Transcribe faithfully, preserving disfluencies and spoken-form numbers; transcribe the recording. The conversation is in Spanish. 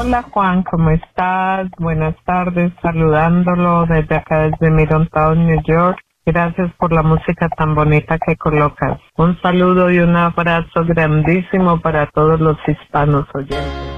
Hola Juan, ¿cómo estás? Buenas tardes, saludándolo desde acá desde Middletown, New York. Gracias por la música tan bonita que colocas. Un saludo y un abrazo grandísimo para todos los hispanos oyentes.